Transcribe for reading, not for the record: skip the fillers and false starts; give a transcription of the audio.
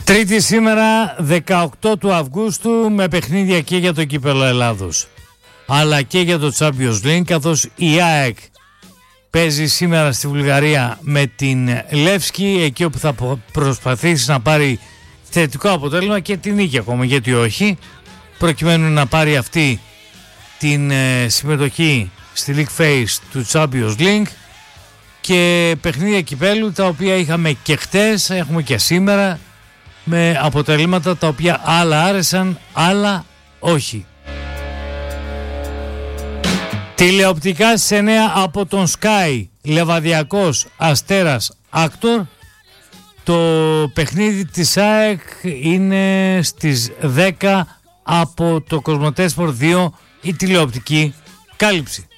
Τρίτη σήμερα 18 του Αυγούστου με παιχνίδια και για το Κύπελλο Ελλάδος αλλά και για το Champions League, καθώς η ΑΕΚ παίζει σήμερα στη Βουλγαρία με την Λεύσκη, εκεί όπου θα προσπαθήσει να πάρει θετικό αποτέλεσμα και την νίκη ακόμα, γιατί όχι, προκειμένου να πάρει αυτή την συμμετοχή στη League Phase του Champions League. Και παιχνίδια κυπέλου τα οποία είχαμε και χτες, έχουμε και σήμερα, με αποτελέσματα τα οποία άλλα άρεσαν, άλλα όχι. Τηλεοπτικά στις 9 από τον Sky, Λεβαδιακός Αστέρας Άκτορ. Το παιχνίδι της ΑΕΚ είναι στις 10 από το Κοσμοτέ Σπορ 2, η τηλεοπτική κάλυψη.